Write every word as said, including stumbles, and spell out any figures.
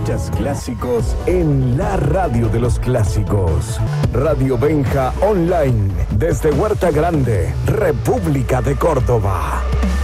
Escuchas clásicos en la radio de los clásicos. Radio Benja Online, desde Huerta Grande, República de Córdoba.